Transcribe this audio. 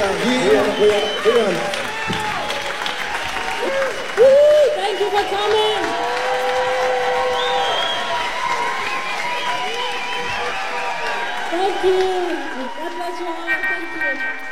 Woo! Thank you for coming. Thank you. God bless you all. Thank you.